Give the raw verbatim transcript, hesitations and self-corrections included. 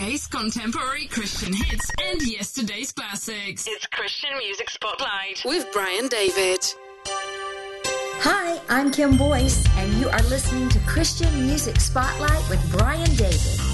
Today's contemporary Christian hits and yesterday's classics. It's Christian Music Spotlight with Brian David. Hi, I'm Kim Boyce, and you are listening to Christian Music Spotlight with Brian David.